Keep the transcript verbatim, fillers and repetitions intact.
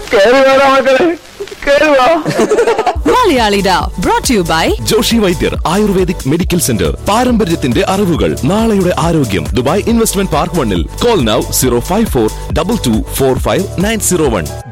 മലയാളിഡ brought to you by Joshi Vaidyar ayurvedic medical centre. പാരമ്പര്യത്തിന്റെ അറിവുകൾ, നാളെയുടെ ആരോഗ്യം. ദുബായ് ഇൻവെസ്റ്റ്മെന്റ് പാർക്ക് വണ്ണിൽ. Call now zero five four to to four five nine zero one.